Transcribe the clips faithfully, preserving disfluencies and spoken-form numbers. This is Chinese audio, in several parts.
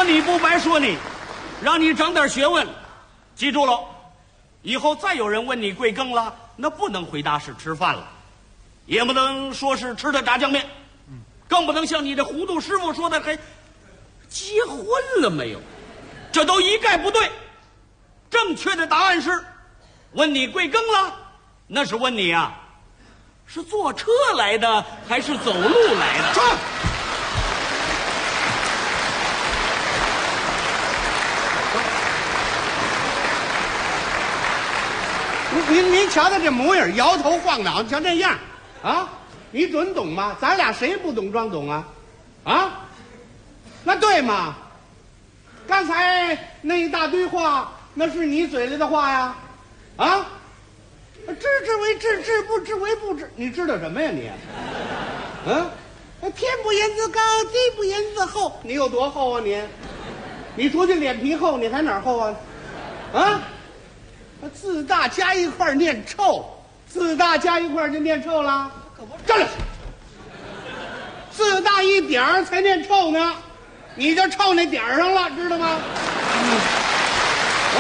你不白说你，让你长点学问。记住了，以后再有人问你贵庚了，那不能回答是吃饭了，也不能说是吃的炸酱面，更不能像你这糊涂师傅说的还结婚了没有，这都一概不对。正确的答案是，问你贵庚了，那是问你啊，是坐车来的还是走路来的？ 说。您您瞧他这模样，摇头晃脑，瞧这样，啊，你准懂吗？咱俩谁不懂装懂啊？啊，那对吗？刚才那一大堆话，那是你嘴里的话呀？啊，知之为知，知不知为不知，你知道什么呀你？嗯、啊，天不言自高，地不言自厚，你有多厚啊你？你除去脸皮厚，你还哪儿厚啊？啊？自大加一块念臭，自大加一块就念臭了。站着，自大一点儿才念臭呢，你就臭那点儿上了，知道吗？嗯，啊，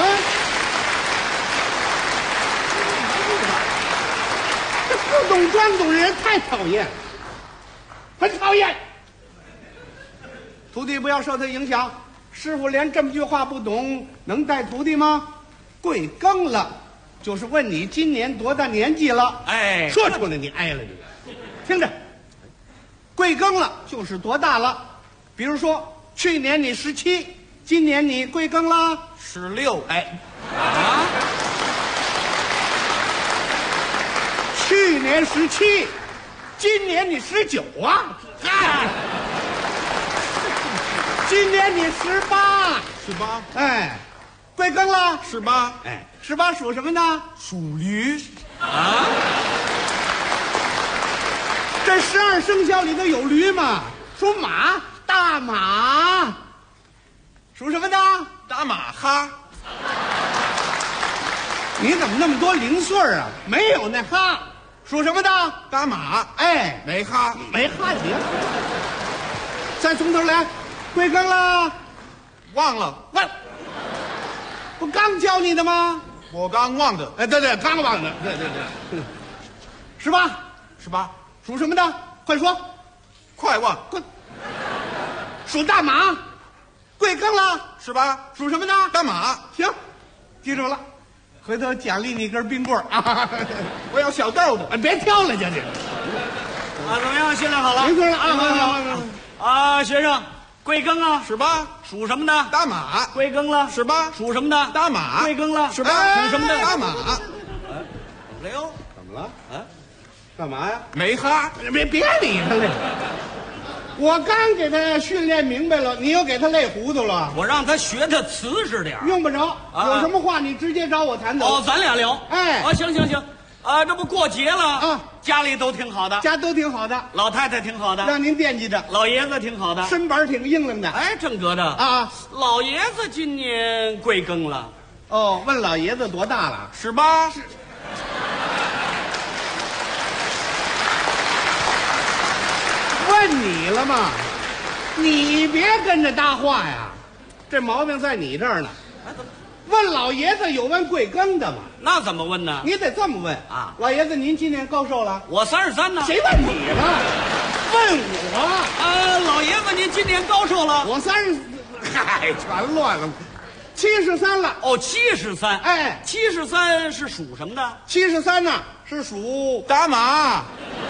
这不懂装懂人太讨厌，很讨厌。徒弟不要受他影响，师傅连这么句话不懂，能带徒弟吗？贵庚了，就是问你今年多大年纪了。 哎， 说出来你挨了你。听着，贵庚了就是多大了。比如说，去年你十七，今年你贵庚了？ 十六。哎，啊， 去年十七，今年你十九啊。哎，今年你十八。 十八。 哎。贵庚了？ 十八。 哎，十八属什么呢？ 属驴。 啊， 这十二生肖里头有驴吗？属马，大马。属什么的？ 大马哈。 你怎么那么多零碎啊？没有那哈。属什么的？ 大马。 哎， 没哈。 没哈行。再从头来，贵庚了？ 忘了。 忘。不刚教你的吗？ 我刚忘的。 哎，对对，刚忘的。对对对。十八， 十八。 属什么的？快说。 快忘。 快。属大马。贵庚了？ 十八。 属什么的？ 大马。 行，记住了。回头奖励你一根冰棍啊！ 我要小豆子。 哎，别挑了，这这。 啊，怎么样？训练好了？ 没错了啊！好好好。 啊，学生，贵庚啊？ 十八。 属什么的？ 大马。 贵庚了？ 十八。 属什么的？ 大马。 贵庚了？ 十八。 属什么的？ 大马。 哎，怎么了哟？ 怎么了？ 啊， 干嘛呀？ 没哈。 别别理他了。我刚给他训练明白了，你又给他累糊涂了。 我让他学的瓷实点儿用不着， 啊有什么话你直接找我谈走。 哦，咱俩聊。 哎啊，行行行，啊，这不过节了啊， 家里都挺好的， 家都挺好的， 老太太挺好的， 让您惦记着。 老爷子挺好的， 身板挺硬朗的。 哎，正格的啊， 老爷子今年贵庚了？ 哦，问老爷子多大了？ 十八。 问你了吗？你别跟着搭话呀，这毛病在你这儿呢。问老爷子有问贵庚的吗？ 那怎么问呢？ 你得这么问啊， 老爷子您今年高寿了？ 我三十三呢。 谁问你了？问我。 啊，老爷子您今年高寿了？ 我三十，嗨，全乱了。七十三了。 哦，七十三。 哎， 七十三是属什么的？ 七十三呢是属大马。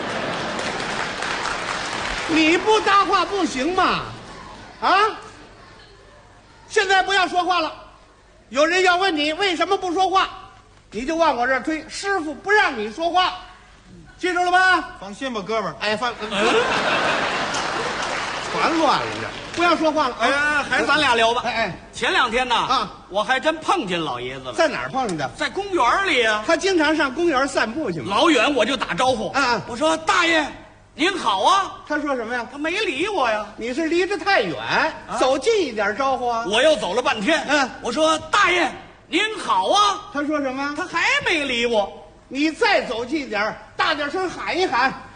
你不搭话不行吗？啊！现在不要说话了，有人要问你为什么不说话，你就往我这儿推。师傅不让你说话，记住了吧？ 放心吧，哥们儿。 哎，放，全乱了这，不要说话了。 哎，还是咱俩聊吧。 哎哎， 前两天呢， 啊， 我还真碰见老爷子了， 在哪儿碰见的？ 在公园里啊。 他经常上公园散步去吗？ 老远我就打招呼， 啊我说大爷您好啊， 他说什么呀？ 他没理我呀。 你是离着太远，走近一点招呼啊。 我又走了半天， 嗯， 我说大爷您好啊， 他说什么？ 他还没理我。 你再走近一点，大点声喊一喊，